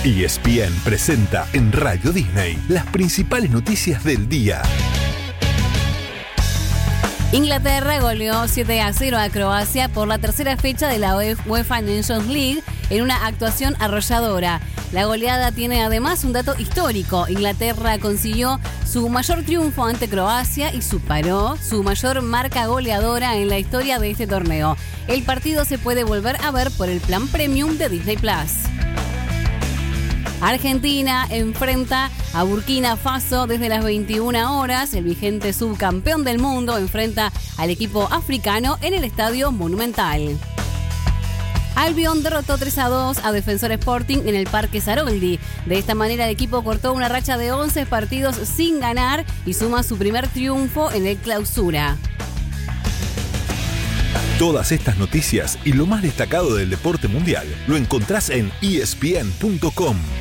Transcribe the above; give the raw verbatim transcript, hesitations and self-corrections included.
E S P N presenta en Radio Disney las principales noticias del día. Inglaterra goleó siete a cero a Croacia por la tercera fecha de la UEFA Nations League en una actuación arrolladora. La goleada tiene además un dato histórico. Inglaterra consiguió su mayor triunfo ante Croacia y superó su mayor marca goleadora en la historia de este torneo. El partido se puede volver a ver por el plan Premium de Disney Plus. Argentina enfrenta a Burkina Faso desde las veintiuna horas. El vigente subcampeón del mundo enfrenta al equipo africano en el Estadio Monumental. Albion derrotó tres a dos a Defensor Sporting en el Parque Saroldi. De esta manera el equipo cortó una racha de once partidos sin ganar y suma su primer triunfo en el Clausura. Todas estas noticias y lo más destacado del deporte mundial lo encontrás en E S P N punto com.